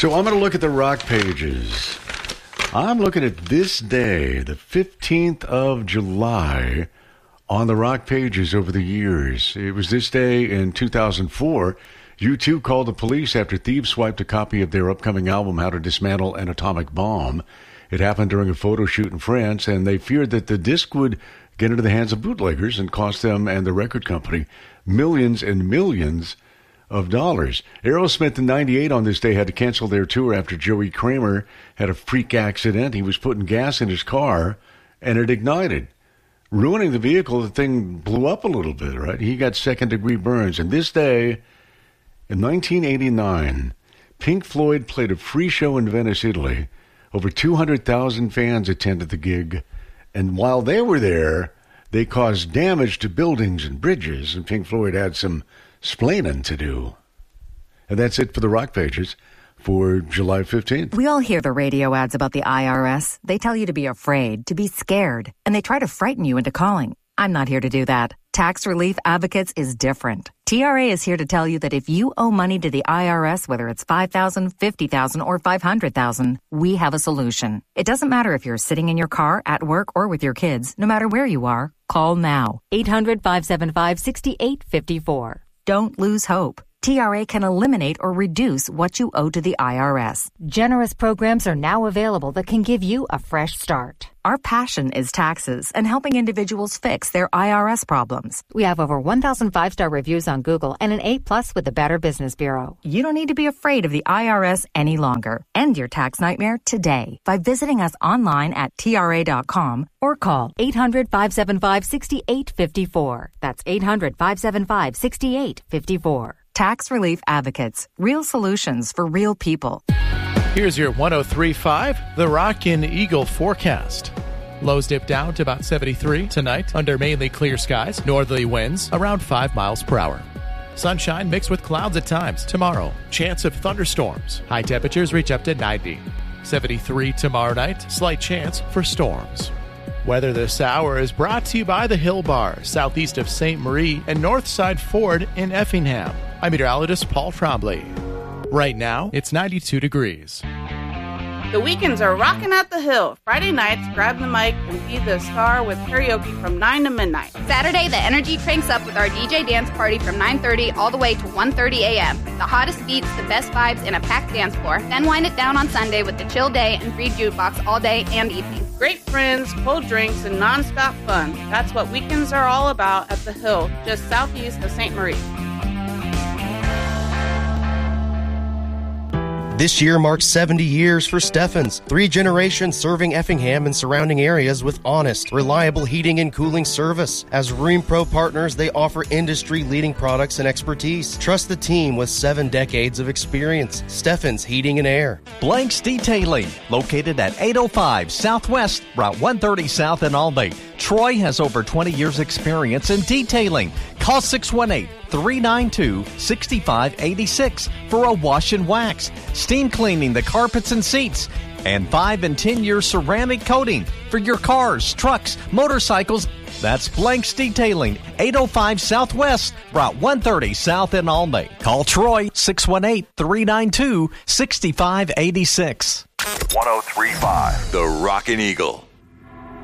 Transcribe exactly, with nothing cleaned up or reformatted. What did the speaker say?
So I'm going to look at the rock pages. I'm looking at this day, the fifteenth of July, on the rock pages over the years. It was this day in two thousand four. U two called the police after thieves swiped a copy of their upcoming album, How to Dismantle an Atomic Bomb. It happened during a photo shoot in France, and they feared that the disc would get into the hands of bootleggers and cost them and the record company millions and millions of dollars. Aerosmith in ninety-eight on this day had to cancel their tour after Joey Kramer had a freak accident. He was putting gas in his car, and it ignited, ruining the vehicle. The thing blew up a little bit, right? He got second-degree burns. And this day, in nineteen eighty-nine, Pink Floyd played a free show in Venice, Italy. Over two hundred thousand fans attended the gig. And while they were there, they caused damage to buildings and bridges, and Pink Floyd had some splaining to do. And that's it for the rock pages for July fifteenth. We all hear the radio ads about the I R S. They tell you to be afraid, to be scared, and they try to frighten you into calling. I'm not here to do that. Tax Relief Advocates is different. T R A is here to tell you that if you owe money to the I R S, whether it's five thousand dollars, fifty thousand dollars, or five hundred thousand dollars, we have a solution. It doesn't matter if you're sitting in your car, at work, or with your kids. No matter where you are, call now. eight hundred, five seven five, six eight five four. Don't lose hope. T R A can eliminate or reduce what you owe to the I R S. Generous programs are now available that can give you a fresh start. Our passion is taxes and helping individuals fix their I R S problems. We have over one thousand five-star reviews on Google and an A plus with the Better Business Bureau. You don't need to be afraid of the I R S any longer. End your tax nightmare today by visiting us online at T R A dot com or call eight hundred, five seven five, six eight five four. That's eight hundred, five seven five, six eight five four. Tax Relief Advocates. Real solutions for real people. Here's your one oh three point five, The Rockin' Eagle forecast. Lows dip down to about seventy-three tonight under mainly clear skies. Northerly winds around five miles per hour. Sunshine mixed with clouds at times tomorrow. Chance of thunderstorms. High temperatures reach up to ninety. seventy-three tomorrow night. Slight chance for storms. Weather this hour is brought to you by the Hill Bar, southeast of Saint Marie and Northside Ford in Effingham. I'm meteorologist Paul Trombley. Right now, it's ninety-two degrees. The weekends are rocking at the Hill. Friday nights, grab the mic and be the star with karaoke from nine to midnight. Saturday, the energy cranks up with our D J dance party from nine thirty all the way to one thirty a.m. The hottest beats, the best vibes, and a packed dance floor. Then wind it down on Sunday with the chill day and free jukebox all day and evening. Great friends, cold drinks, and non-stop fun. That's what weekends are all about at the Hill, just southeast of Saint Marie. This year marks seventy years for Steffens, three generations serving Effingham and surrounding areas with honest, reliable heating and cooling service. As Rheem Pro partners, they offer industry-leading products and expertise. Trust the team with seven decades of experience. Steffens Heating and Air. Blanks Detailing, located at eight oh five Southwest, Route one thirty South in Albany. Troy has over twenty years experience in detailing. Call six one eight, three nine two, six five eight six for a wash and wax, steam cleaning the carpets and seats, and five and ten year ceramic coating for your cars, trucks, motorcycles. That's Blanks Detailing, eight oh five Southwest, Route one thirty South in Albany. Call Troy, six one eight, three nine two, six five eight six. one oh three point five, The Rockin' Eagle.